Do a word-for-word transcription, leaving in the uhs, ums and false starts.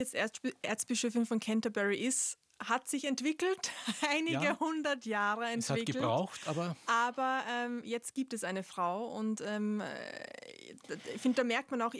jetzt Erzb- Erzbischöfin von Canterbury ist, hat sich entwickelt, einige Ja, hundert Jahre es hat entwickelt. gebraucht, aber Aber ähm, jetzt gibt es eine Frau und ähm, ich finde, da merkt man auch,